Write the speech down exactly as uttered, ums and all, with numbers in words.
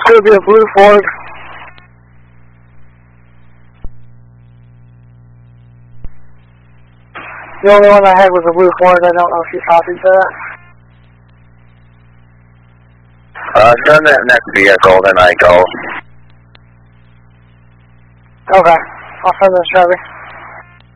Could be a blue Ford. The only one I had was a blue Ford. I don't know if you copied that. Uh, send that next vehicle, then I go. Okay. I'll send this, Chevy.